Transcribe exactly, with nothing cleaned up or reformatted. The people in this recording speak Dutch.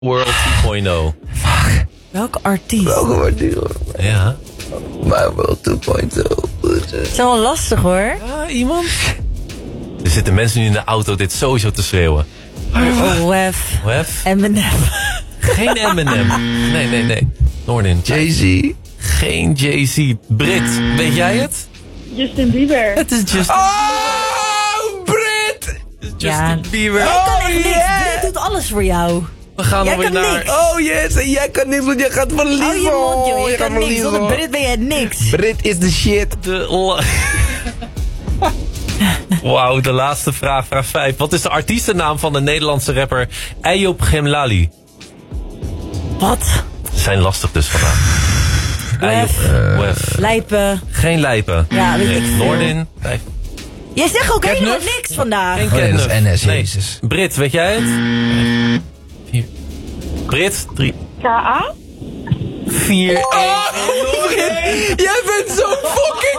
World twee punt nul. Fuck. Welke artiest? Welke artiest? Ja. My World twee punt nul. Het is wel lastig hoor. Ah, iemand? Er zitten mensen nu in de auto dit sowieso te schreeuwen. Oh, Wef. Wef? Eminem. Geen Eminem. Nee, nee, nee. Noordin. Jay-Z. Geen Jay-Z. Brit, weet jij het? Justin Bieber. Het is Justin Oh, Brit! Justin Ja. Bieber. Jij kan Oh, echt niks. yeah. Brit doet alles voor jou. We gaan Jij alweer kan naar... niks. Oh yes, en jij kan niks, want jij gaat verliezen. Hou je mond, joh. Je Jij kan gaat niks. verliezen. Zonder Brit ben je niks. Brit is de shit. De la- Wauw, de laatste vraag, vraag vijf. Wat is de artiestennaam van de Nederlandse rapper Ayoub Gemlali? Wat? Ze zijn lastig dus vandaag. Ayoub, Uh, Wef. Lijpen. Geen lijpen. Ja, weet ik veel. Noordin. Nee. Jij zegt ook helemaal Catnip? niks vandaag. Geen Oh ja, dat is Catnip. N S, Nee. jezus. Brit, weet jij het? Vier. Brit, drie, K A? vier, één. Brit, jij bent zo fucking